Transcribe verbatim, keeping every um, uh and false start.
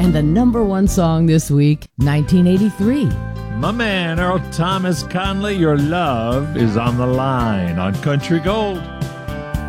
And the number one song this week, nineteen eighty-three. My man, Earl Thomas Conley, your love is on the line on Country Gold.